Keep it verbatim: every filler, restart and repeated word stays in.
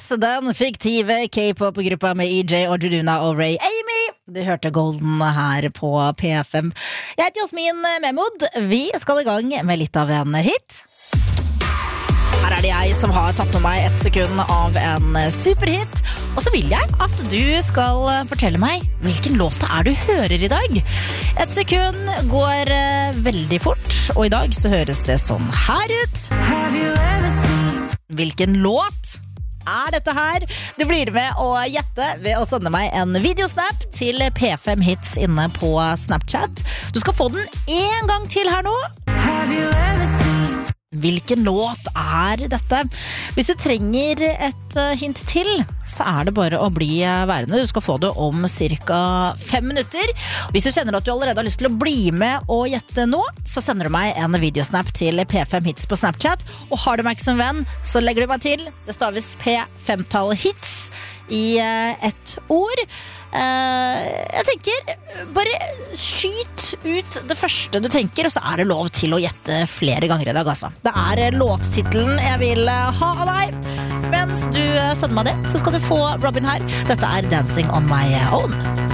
den fiktive K-pop-gruppa med E J Orduna og Ray Amy. Du hørte Golden her på P fem. Jeg heter Jasmin Mehmood. Vi skal i gang med litt av en hit. Her er det jeg som har tatt med meg ett sekund av en superhit. Og så vil jeg at du skal fortelle meg hvilken låt er du hører i dag. Et sekund går veldig fort, og i dag så høres det sånn her ut. Hvilken låt er dette her? Du blir med å gjette ved å sende meg en videosnap til P fem Hits inne på Snapchat. Du skal få den en gang til her nå. Hvilken låt er dette? Hvis du trenger et hint til, så er det bare å bli værende. Du skal få det om cirka fem minutter. Hvis du kjenner at du allerede har lyst til å bli med og gjette nå, så sender du meg en videosnap til P fem Hits på Snapchat. Og har du meg ikke som venn, så legger du meg til. Det staves P fem-tall hits i ett ord. Jeg tenker, bare skyt ut det første du tenker, og så er det lov til å gjette flere ganger i dag, altså. Det er låttitelen jeg vil ha av deg. Mens du sender meg det, så skal du få Robin her. Dette er Dancing on My Own.